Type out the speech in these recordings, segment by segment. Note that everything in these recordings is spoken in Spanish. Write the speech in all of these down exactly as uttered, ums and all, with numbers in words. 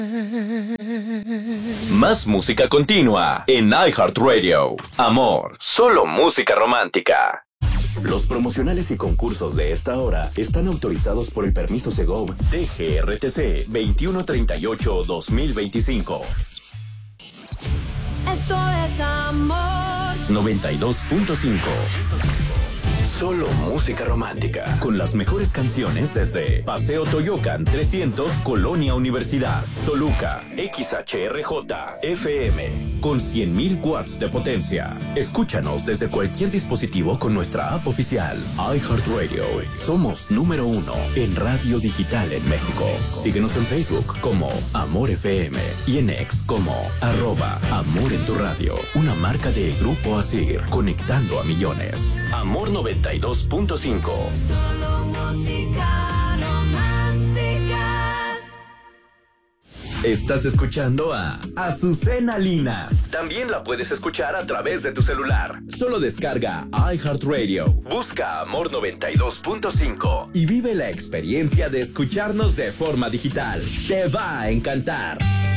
Más música continua en iHeartRadio. Amor, solo música romántica. Los promocionales y concursos de esta hora están autorizados por el permiso Segov D G R T C veintiuno treinta y ocho guión dos mil veinticinco. Esto es amor. noventa y dos punto cinco. Solo música romántica. Con las mejores canciones desde Paseo Toyocan trescientos, Colonia Universidad, Toluca, X H R J, F M, con cien mil watts de potencia. Escúchanos desde cualquier dispositivo con nuestra app oficial, iHeartRadio. Somos número uno en radio digital en México. Síguenos en Facebook como Amor F M y en X como arroba Amor en tu radio. Una marca de Grupo Asir, conectando a millones. Amor noventa y dos punto cinco. Solo música romántica. Estás escuchando a Azucena Linas. También la puedes escuchar a través de tu celular. Solo descarga iHeartRadio. Busca Amor noventa y dos punto cinco y vive la experiencia de escucharnos de forma digital. Te va a encantar.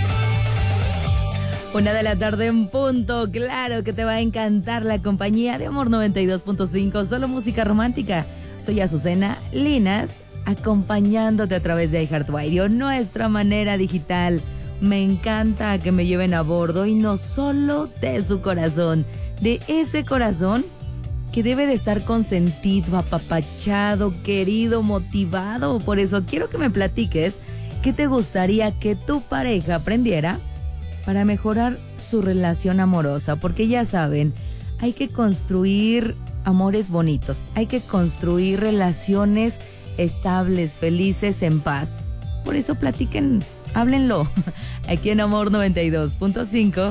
Una de la tarde en punto, claro que te va a encantar la compañía de Amor noventa y dos punto cinco, solo música romántica. Soy Azucena Linas, acompañándote a través de iHeartRadio, nuestra manera digital. Me encanta que me lleven a bordo y no solo de su corazón, de ese corazón que debe de estar consentido, apapachado, querido, motivado. Por eso quiero que me platiques qué te gustaría que tu pareja aprendiera para mejorar su relación amorosa, porque ya saben, hay que construir amores bonitos, hay que construir relaciones estables, felices, en paz. Por eso platiquen, háblenlo, aquí en Amor noventa y dos punto cinco.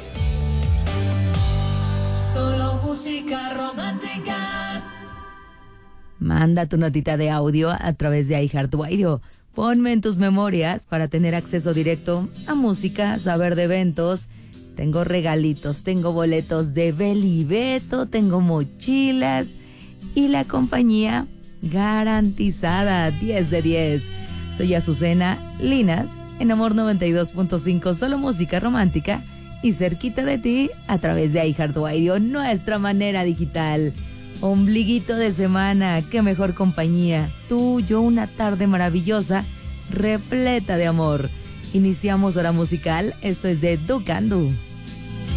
Solo música romántica. Manda tu notita de audio a través de iHeartRadio. Ponme en tus memorias para tener acceso directo a música, saber de eventos. Tengo regalitos, tengo boletos de Beli Beto, tengo mochilas y la compañía garantizada, diez de diez. Soy Azucena Linas en Amor noventa y dos punto cinco, solo música romántica y cerquita de ti a través de iHeartRadio, nuestra manera digital. Ombliguito de semana, qué mejor compañía. Tú, yo, una tarde maravillosa, repleta de amor. Iniciamos hora musical, esto es de Dukandu.